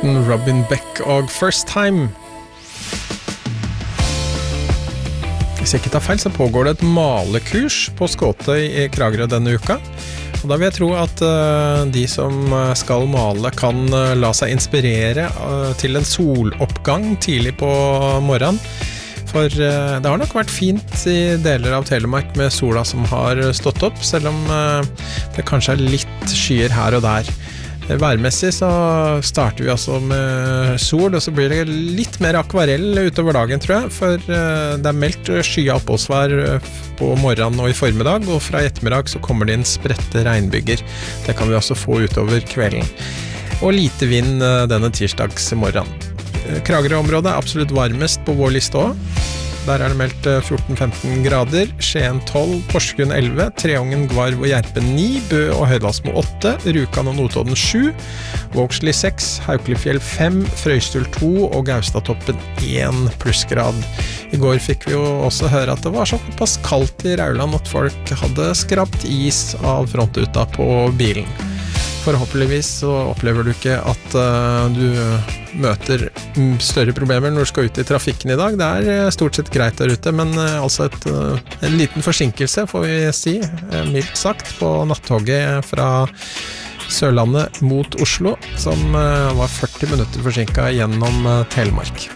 artisten Robin Beck og First Time. Hvis jeg ikke tar feil, så pågår det et malekurs på Skåtøy i Kragerø denne uka. Og da vil jeg tro at de som skal male kan la seg inspirere til en soloppgang tidlig på morgenen. For det har nok vært fint i deler av Telemark med sola som har stått opp, selv om det kanskje er litt skyer her og der. Værmessig så starter vi altså med sol, og så blir det litt mer akvarell utover dagen, tror jeg, for det er meldt skya oppholdsvær på morgenen og i formiddag, og fra ettermiddag så kommer det inn spredte regnbyger. Det kan vi også få utover kvelden. Og lite vind denne tirsdagsmorgenen. Kragerø-området er absolutt varmest på vår liste også. Der er det meldt 14-15 grader, Skien 12, Porsgrunn 11, Treungen, Gvarv og Gjerpen 9, Bø og Høydalsmo 8, Rjukan og Notodden 7, Vågsli 6, Haukelifjell 5, Frøystul 2 og Gaustatoppen 1 plussgrad. I går fikk vi jo også høre at det var såpass kaldt i Rauland at folk hadde skrapt is av frontruta på bilen. Forhåpentligvis så opplever du ikke at du møter større problemer når du skal ut i trafikken i dag. Det er stort sett greit der ute, men altså en liten forsinkelse, får vi si, mildt sagt, på nattoget fra Sørlandet mot Oslo, som var 40 minutter forsinket gjennom Telemark.